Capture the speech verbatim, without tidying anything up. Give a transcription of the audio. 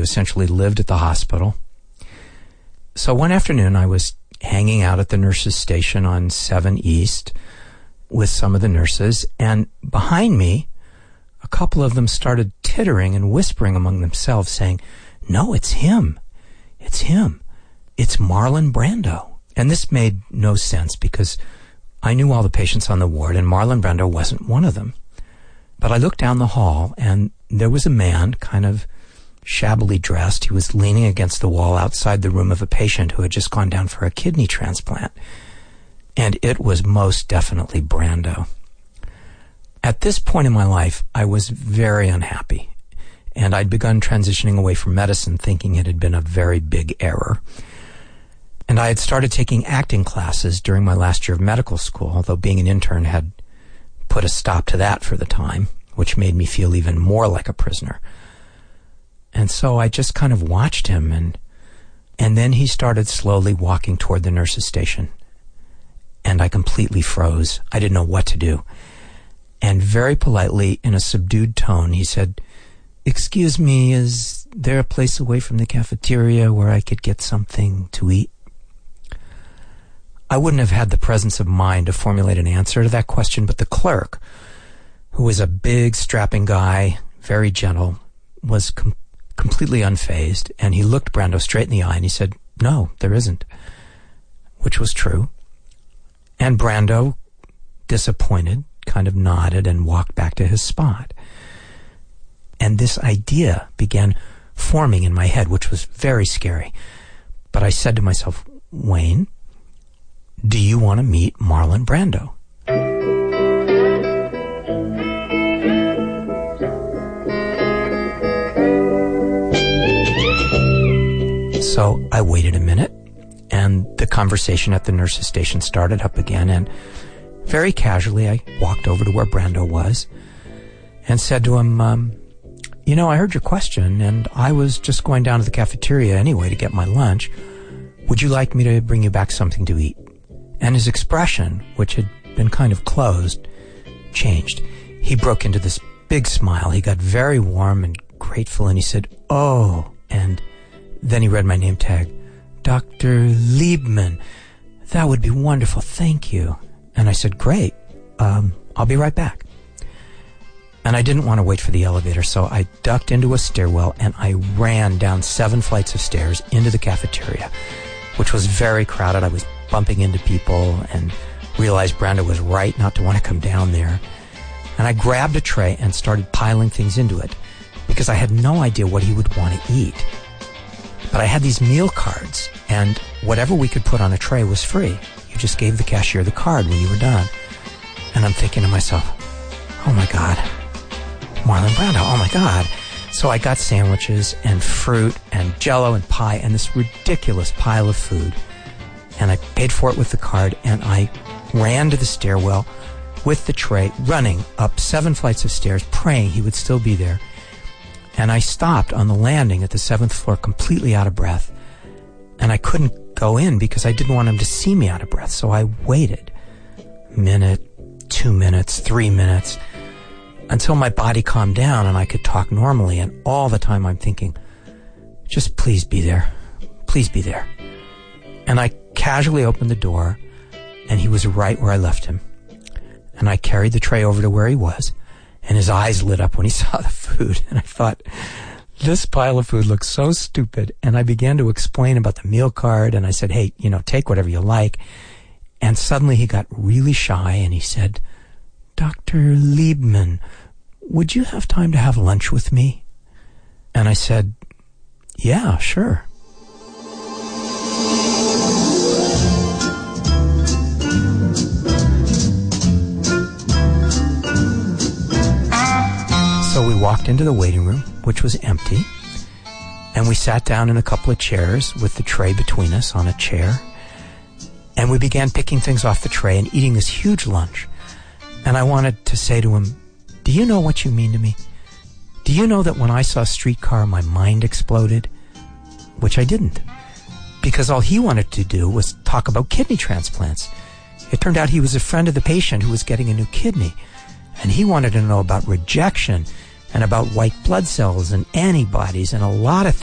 who essentially lived at the hospital. So one afternoon, I was hanging out at the nurses' station on seven East with some of the nurses, and behind me, a couple of them started tittering and whispering among themselves, saying, "No, it's him. It's him. It's Marlon Brando." And this made no sense because I knew all the patients on the ward, and Marlon Brando wasn't one of them. But I looked down the hall, and there was a man, kind of shabbily dressed. He was leaning against the wall outside the room of a patient who had just gone down for a kidney transplant. And it was most definitely Brando. At this point in my life, I was very unhappy, and I'd begun transitioning away from medicine, thinking it had been a very big error. And I had started taking acting classes during my last year of medical school, although being an intern had put a stop to that for the time, which made me feel even more like a prisoner. And so I just kind of watched him, and and then he started slowly walking toward the nurse's station. And I completely froze. I didn't know what to do. And very politely, in a subdued tone, he said, "Excuse me, is there a place away from the cafeteria where I could get something to eat?" I wouldn't have had the presence of mind to formulate an answer to that question, but the clerk, who was a big, strapping guy, very gentle, was com- completely unfazed, and he looked Brando straight in the eye and he said, "No, there isn't," which was true. And Brando, disappointed, kind of nodded and walked back to his spot. And this idea began forming in my head, which was very scary. But I said to myself, "Wayne, do you want to meet Marlon Brando?" So I waited a minute, and the conversation at the nurse's station started up again, and very casually I walked over to where Brando was and said to him, um, "You know, I heard your question, and I was just going down to the cafeteria anyway to get my lunch. Would you like me to bring you back something to eat?" And his expression, which had been kind of closed, changed. He broke into this big smile. He got very warm and grateful, and he said, "Oh," and then he read my name tag, "Doctor Liebman. That would be wonderful. Thank you." And I said, "Great. Um, I'll be right back." And I didn't want to wait for the elevator, so I ducked into a stairwell and I ran down seven flights of stairs into the cafeteria, which was very crowded. I was bumping into people and realized Brando was right not to want to come down there. And I grabbed a tray and started piling things into it because I had no idea what he would want to eat. But I had these meal cards, and whatever we could put on a tray was free. You just gave the cashier the card when you were done. And I'm thinking to myself, "Oh my God, Marlon Brando, oh my God." So I got sandwiches and fruit and Jell-O and pie and this ridiculous pile of food. And I paid for it with the card, and I ran to the stairwell with the tray, running up seven flights of stairs, praying he would still be there. And I stopped on the landing at the seventh floor completely out of breath. And I couldn't go in because I didn't want him to see me out of breath. So I waited. Minute, two minutes, three minutes, until my body calmed down and I could talk normally. And all the time I'm thinking, just please be there. Please be there. And I casually opened the door, and he was right where I left him. And I carried the tray over to where he was, and his eyes lit up when he saw the food. And I thought, this pile of food looks so stupid. And I began to explain about the meal card, and I said, "Hey, you know, take whatever you like." And suddenly he got really shy, and he said, "Doctor Liebman, would you have time to have lunch with me?" And I said, "Yeah, sure." So we walked into the waiting room, which was empty, and we sat down in a couple of chairs with the tray between us on a chair, and we began picking things off the tray and eating this huge lunch. And I wanted to say to him, "Do you know what you mean to me? Do you know that when I saw Streetcar, my mind exploded?" Which I didn't, because all he wanted to do was talk about kidney transplants. It turned out he was a friend of the patient who was getting a new kidney, and he wanted to know about rejection and about white blood cells and antibodies and a lot of things.